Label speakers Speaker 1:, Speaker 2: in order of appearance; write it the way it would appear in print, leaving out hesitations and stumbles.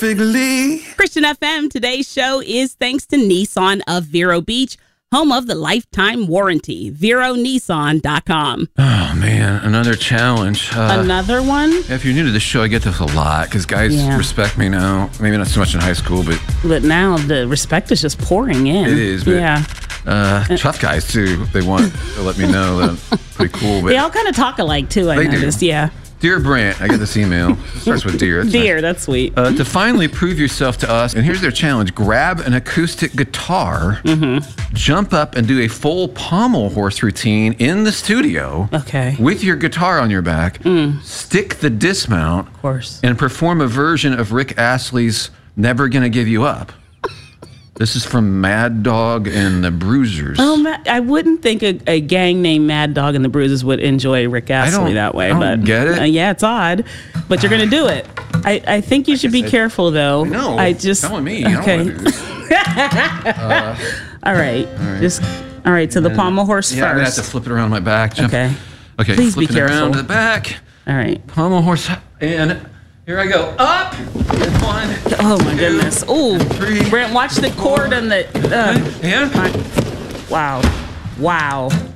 Speaker 1: perfectly.
Speaker 2: Christian FM, today's show is thanks to Nissan of Vero Beach, home of the lifetime warranty. VeroNissan.com.
Speaker 1: Oh, man, another challenge.
Speaker 2: Another one?
Speaker 1: If you're new to the show, I get this a lot because guys respect me now. Maybe not so much in high school, but
Speaker 2: now the respect is just pouring in.
Speaker 1: It is, but tough guys, too. They want to let me know that I'm pretty cool. But
Speaker 2: they all kind of talk alike, too, I noticed.
Speaker 1: Do.
Speaker 2: Yeah.
Speaker 1: Dear Brant, I get this email. It starts with dear.
Speaker 2: Dear, that's sweet.
Speaker 1: To finally prove yourself to us, and here's their challenge. Grab an acoustic guitar, jump up and do a full pommel horse routine in the studio with your guitar on your back, stick the dismount,
Speaker 2: of course,
Speaker 1: and perform a version of Rick Astley's Never Gonna Give You Up. This is from Mad Dog and the Bruisers.
Speaker 2: Oh, I wouldn't think a gang named Mad Dog and the Bruisers would enjoy Rick Astley that way.
Speaker 1: I don't get it.
Speaker 2: Yeah, it's odd, but you're going to do it. I think you should be careful, though.
Speaker 1: No, telling me.
Speaker 2: Okay.
Speaker 1: I don't want to do this.
Speaker 2: All right. All right. So the pommel horse first.
Speaker 1: Yeah, I'm going to have to flip it around my back.
Speaker 2: Okay.
Speaker 1: Please
Speaker 2: be careful.
Speaker 1: Around to the back.
Speaker 2: All right.
Speaker 1: Pommel horse. And here I go. Up. And 1.
Speaker 2: Oh, my goodness. Ooh.
Speaker 1: 3.
Speaker 2: Brent, watch the cord and the...
Speaker 1: And?
Speaker 2: Wow.